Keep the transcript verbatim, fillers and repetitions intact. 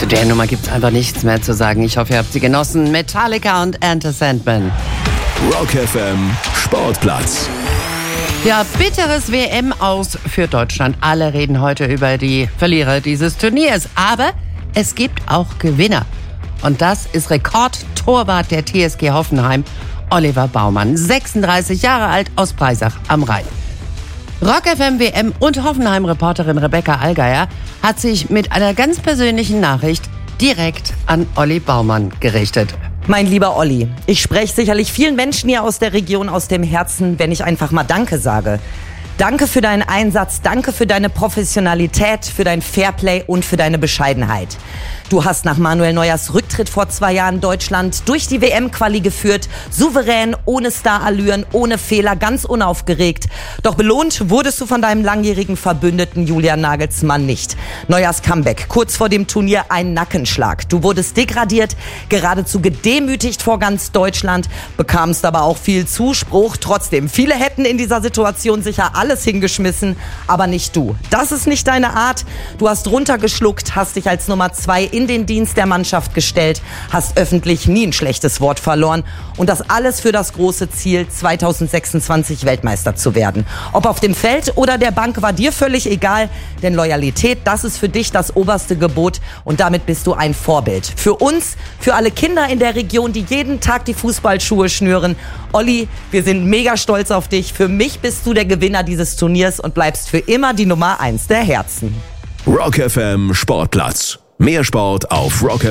Zu der Nummer gibt es einfach nichts mehr zu sagen. Ich hoffe, ihr habt sie genossen. Metallica und Enter Sandman. Rock F M Sportplatz. Ja, bitteres W M-Aus für Deutschland. Alle reden heute über die Verlierer dieses Turniers. Aber es gibt auch Gewinner. Und das ist Rekordtorwart der T S G Hoffenheim, Oliver Baumann. sechsunddreißig Jahre alt, aus Breisach am Rhein. Rock F M W M und Hoffenheim-Reporterin Rebecca Allgeier hat sich mit einer ganz persönlichen Nachricht direkt an Olli Baumann gerichtet. Mein lieber Olli, ich spreche sicherlich vielen Menschen hier aus der Region aus dem Herzen, wenn ich einfach mal Danke sage. Danke für deinen Einsatz, danke für deine Professionalität, für dein Fairplay und für deine Bescheidenheit. Du hast nach Manuel Neuers Rücktritt vor zwei Jahren Deutschland durch die W M-Quali geführt, souverän, ohne Starallüren, ohne Fehler, ganz unaufgeregt. Doch belohnt wurdest du von deinem langjährigen Verbündeten Julian Nagelsmann nicht. Neuers Comeback, kurz vor dem Turnier ein Nackenschlag. Du wurdest degradiert, geradezu gedemütigt vor ganz Deutschland, bekamst aber auch viel Zuspruch. Trotzdem, viele hätten in dieser Situation sicher alles hingeschmissen, aber nicht du. Das ist nicht deine Art. Du hast runtergeschluckt, hast dich als Nummer zwei in den Dienst der Mannschaft gestellt, hast öffentlich nie ein schlechtes Wort verloren und das alles für das große Ziel, zweitausendsechsundzwanzig Weltmeister zu werden. Ob auf dem Feld oder der Bank war dir völlig egal, denn Loyalität, das ist für dich das oberste Gebot und damit bist du ein Vorbild. Für uns, für alle Kinder in der Region, die jeden Tag die Fußballschuhe schnüren. Olli, wir sind mega stolz auf dich. Für mich bist du der Gewinner dieses Turniers und bleibst für immer die Nummer eins der Herzen. Rock F M Sportplatz. Mehr Sport auf Rock F M.